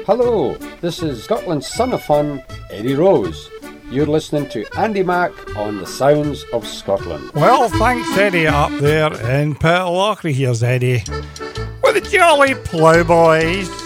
Hello, this is Scotland's son of fun, Eddie Rose. You're listening to Andy Mack on the Sounds of Scotland. Well, thanks Eddie up there in Pitlochry. Here's Eddie with the Jolly Ploughboys.